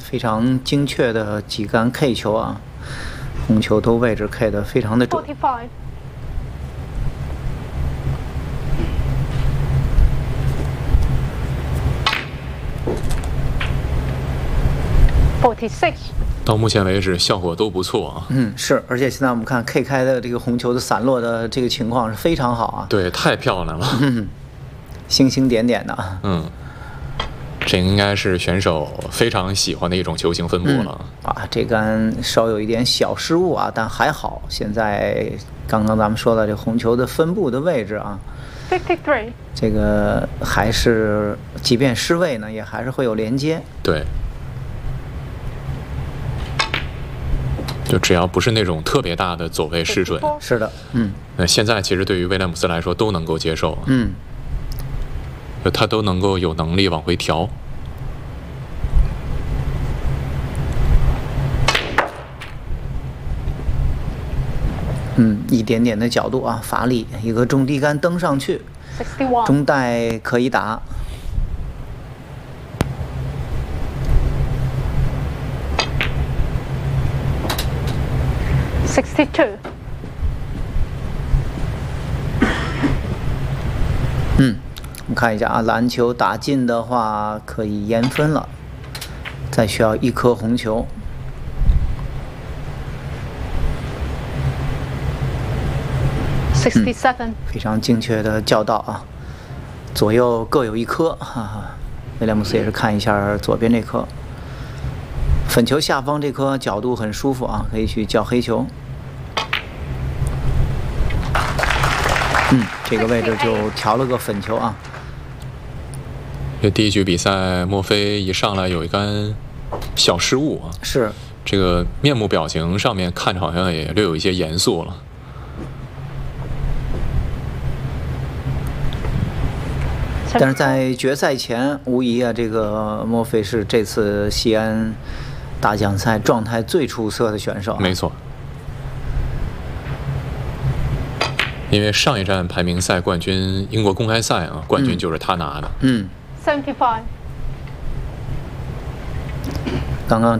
非常精确的几杆 K 球啊，红球都位置 K 的非常的准。 45. 46. 到目前为止效果都不错啊。 是，而且现在我们看 K 开的这个红球的散落的这个情况是非常好啊。 对，太漂亮了。 星星点点的。 这应该是选手非常喜欢的一种球形分布了。 这杆稍有一点小失误啊，但还好。现在刚刚咱们说的这红球的分布的位置啊 53. 这个还是即便失位呢，也还是会有连接。 对。就只要不是那种特别大的走位失准， 是的， 那现在其实对于威廉姆斯来说都能够接受，就他都能够有能力往回调。 一点点的角度啊，发力，一个中低杆蹬上去， 61. 中带可以打。 62. 我们看一下啊，篮球打进的话可以延分了，再需要一颗红球。 67. 非常精确的教导啊，左右各有一颗。威廉姆斯也是看一下左边这颗，粉球下方这颗角度很舒服啊，可以去叫黑球。这个位置就调了个粉球啊。 这第一局比赛，莫菲一上来有一杆小失误啊， 是这个面部表情上面看着好像也略有一些严肃了。 但是在决赛前，无疑啊，这个莫菲是这次西安大奖赛状态最出色的选手。 没错，因为上一站排名赛冠军英国公开赛啊，冠军就是他拿的。 75. 刚刚。